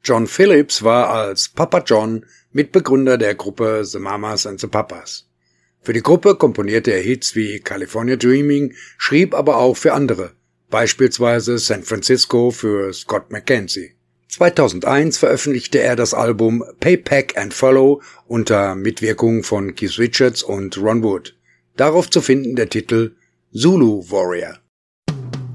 John Phillips war als Papa John Mitbegründer der Gruppe The Mamas and the Papas. Für die Gruppe komponierte er Hits wie California Dreaming, schrieb aber auch für andere, beispielsweise San Francisco für Scott McKenzie. 2001 veröffentlichte er das Album Pay Pack and Follow unter Mitwirkung von Keith Richards und Ron Wood. Darauf zu finden der Titel Zulu Warrior.